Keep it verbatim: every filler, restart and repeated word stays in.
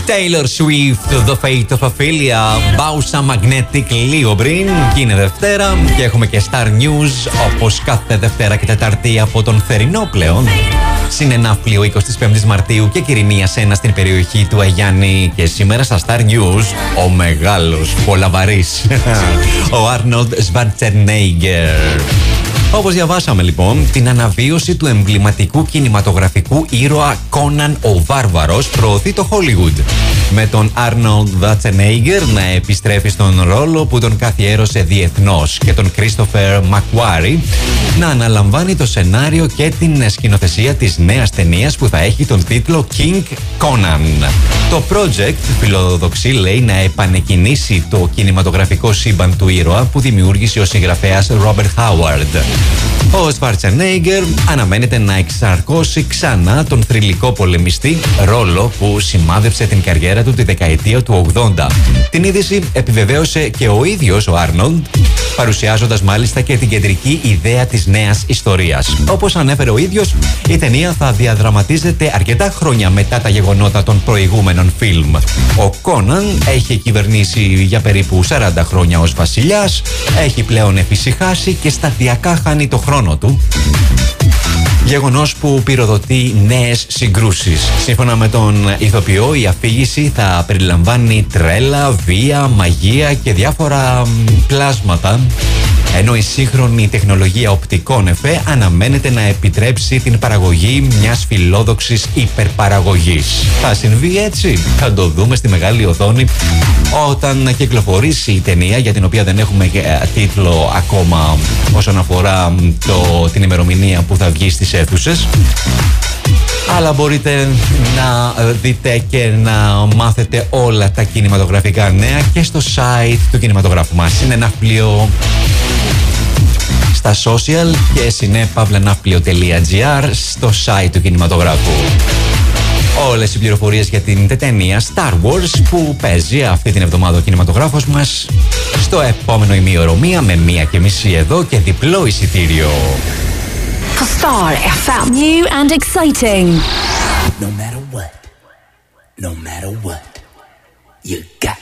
Taylor Swift, The Fate of Ophelia, Bausa Magnetic λίγο πριν. Και είναι Δευτέρα και έχουμε και Star News όπως κάθε Δευτέρα και Τετάρτη από τον θερινό πλέον συνενάφλιο εικοστή πέμπτη Μαρτίου και Κυρινία Σένα στην περιοχή του Αγιάννη. Και σήμερα στα Star News ο μεγάλος πολλαβαρής ο Arnold Schwarzenegger. Όπως διαβάσαμε λοιπόν, την αναβίωση του εμβληματικού κινηματογραφικού ήρωα Conan ο Βάρβαρος προωθεί το Hollywood, με τον Arnold Schwarzenegger να επιστρέφει στον ρόλο που τον καθιέρωσε διεθνώς και τον Christopher McQuarrie να αναλαμβάνει το σενάριο και την σκηνοθεσία της νέας ταινίας που θα έχει τον τίτλο King Conan. Το project φιλοδοξεί, λέει, να επανεκκινήσει το κινηματογραφικό σύμπαν του ήρωα που δημιούργησε ο συγγραφέας Robert Howard. Ο Schwarzenegger αναμένεται να εξαρκώσει ξανά τον θρυλικό πολεμιστή, ρόλο που σημάδεψε την καριέρα του τη δεκαετία του ογδόντα. Την είδηση επιβεβαίωσε και ο ίδιος ο Arnold, παρουσιάζοντας μάλιστα και την κεντρική ιδέα της νέας ιστορίας. Όπως ανέφερε ο ίδιος, η ταινία θα διαδραματίζεται αρκετά χρόνια μετά τα γεγονότα των προηγούμενων φιλμ. Ο Conan έχει κυβερνήσει για περίπου σαράντα χρόνια ως βασιλιάς, έχει πλέον εφησυχάσει και σταδιακά χάνει το χρόνο του, γεγονός που πυροδοτεί νέες συγκρούσεις. Σύμφωνα με τον ηθοποιό, η αφήγηση θα περιλαμβάνει τρέλα, βία, μαγεία και διάφορα πλάσματα, ενώ η σύγχρονη τεχνολογία οπτικών εφέ αναμένεται να επιτρέψει την παραγωγή μιας φιλόδοξης υπερπαραγωγής. Θα συμβεί έτσι? Θα το δούμε στη μεγάλη οθόνη όταν κυκλοφορήσει η ταινία, για την οποία δεν έχουμε τίτλο ακόμα όσον αφορά το, την ημερομηνία που θα βγει στις αίθουσες. Αλλά μπορείτε να δείτε και να μάθετε όλα τα κινηματογραφικά νέα και στο site του κινηματογράφου μας. Είναι ένα πλοίο στα social και συνέπαυλαναύπλιο τελεία τζι άρ στο site του κινηματογράφου. Όλες οι πληροφορίες για την ταινία Star Wars που παίζει αυτή την εβδομάδα ο κινηματογράφος μας στο επόμενο ημίωρο, μία με μία και μισή εδώ και διπλό εισιτήριο. For Star εφ εμ, new and exciting. No matter what, no matter what, you got